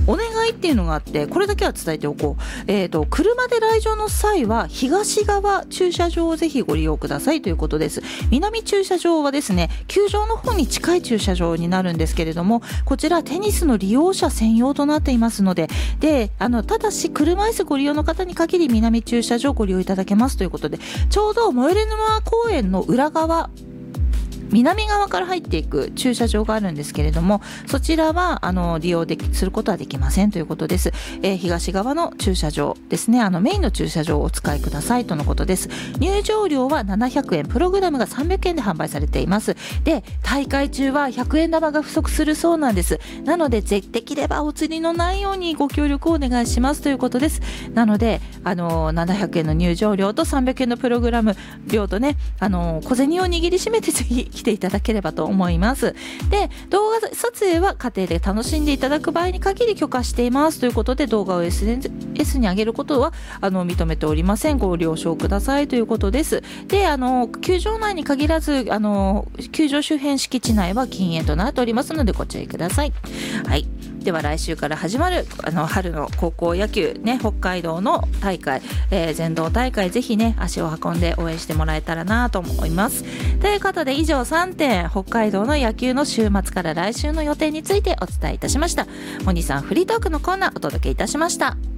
お願いっていうのがあって、これだけは伝えておこう。車で来場の際は東側駐車場をぜひご利用くださいということです。南駐車場はですね、球場の方に近い駐車場になるんですけれども、こちらテニスの利用者専用となっていますので、ただし車椅子ご利用の方に限り南駐車場をご利用いただけますということで、ちょうど最寄り沼公園の裏側、南側から入っていく駐車場があるんですけれども、そちらは利用することはできませんということです。東側の駐車場ですね、メインの駐車場をお使いくださいとのことです。入場料は700円、プログラムが300円で販売されています。で、大会中は100円玉が不足するそうなんです。なのでできればお釣りのないようにご協力をお願いしますということです。なので700円の入場料と300円のプログラム料とね、小銭を握りしめてぜひ来ていただければと思います。で、動画撮影は家庭で楽しんでいただく場合に限り許可していますということで、動画を SNS に上げることは認めておりません。ご了承くださいということです。で、球場内に限らず球場周辺敷地内は禁煙となっておりますのでご注意ください。はい、では来週から始まる春の高校野球ね、北海道の大会、全道大会、ぜひね足を運んで応援してもらえたらなと思います。ということで以上3点、北海道の野球の週末から来週の予定についてお伝えいたしました。モニさんフリートークのコーナーお届けいたしました。